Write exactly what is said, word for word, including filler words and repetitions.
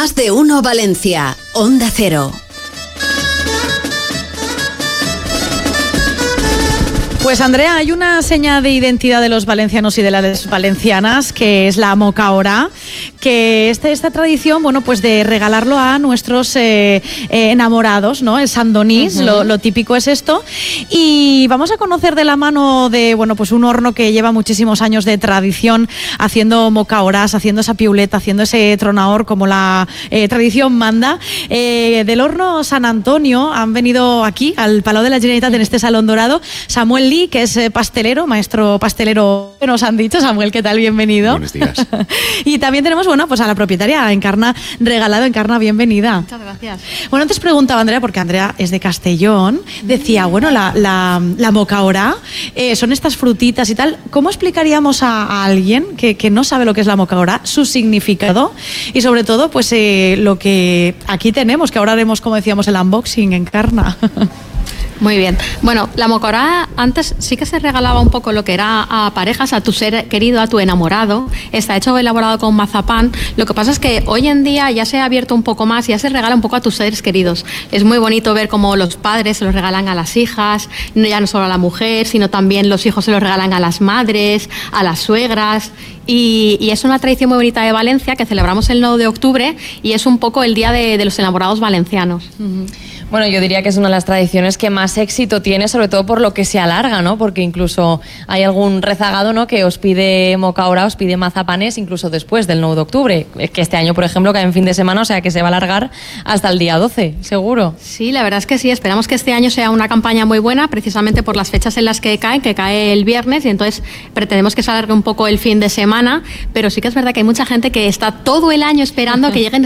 Más de uno Valencia, Onda Cero. Pues Andrea, hay una seña de identidad de los valencianos y de las valencianas que es la mocaora, que es esta tradición, bueno, pues de regalarlo a nuestros eh, eh, enamorados, ¿no? El sandonís, uh-huh. lo, lo típico es esto. Y vamos a conocer de la mano de, bueno, pues un horno que lleva muchísimos años de tradición haciendo mocaoras, haciendo esa piuleta, haciendo ese tronador como la eh, tradición manda. Eh, del horno San Antonio han venido aquí al Palau de la Generalitat en este Salón Dorado Samuel Lee, que es pastelero, maestro pastelero, nos han dicho. Samuel, ¿qué tal? Bienvenido. Buenos días. Y también tenemos, bueno, pues a la propietaria, Encarna Regalado. Encarna, bienvenida. Muchas gracias. Bueno, antes preguntaba Andrea, porque Andrea es de Castellón, decía, bueno, la, la, la mocaora, eh, son estas frutitas y tal. ¿Cómo explicaríamos a, a alguien que, que no sabe lo que es la mocaora, su significado y sobre todo, pues eh, lo que aquí tenemos, que ahora haremos, como decíamos, el unboxing, Encarna? Muy bien. Bueno, la mocaora antes sí que se regalaba un poco lo que era a parejas, a tu ser querido, a tu enamorado. Está hecho elaborado con mazapán. Lo que pasa es que hoy en día ya se ha abierto un poco más y ya se regala un poco a tus seres queridos. Es muy bonito ver cómo los padres se los regalan a las hijas, no ya no solo a la mujer, sino también los hijos se los regalan a las madres, a las suegras. Y, y es una tradición muy bonita de Valencia que celebramos el nueve de octubre y es un poco el día de, de los enamorados valencianos. Uh-huh. Bueno, yo diría que es una de las tradiciones que más éxito tiene, sobre todo por lo que se alarga, ¿no? Porque incluso hay algún rezagado, ¿no?, que os pide mocaora, os pide mazapanes incluso después del nueve de octubre. Es que este año, por ejemplo, cae en fin de semana, o sea que se va a alargar hasta el día doce, seguro. Sí, la verdad es que sí. Esperamos que este año sea una campaña muy buena, precisamente por las fechas en las que cae, que cae el viernes, y entonces pretendemos que se alargue un poco el fin de semana, pero sí que es verdad que hay mucha gente que está todo el año esperando que lleguen